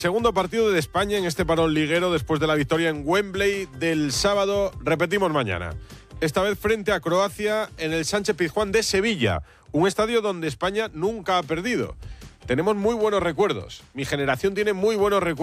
Segundo partido de España en este parón liguero después de la victoria en Wembley del sábado. Repetimos mañana. Esta vez frente a Croacia en el Sánchez-Pizjuán de Sevilla, un estadio donde España nunca ha perdido. Tenemos muy buenos recuerdos. Mi generación tiene muy buenos recuerdos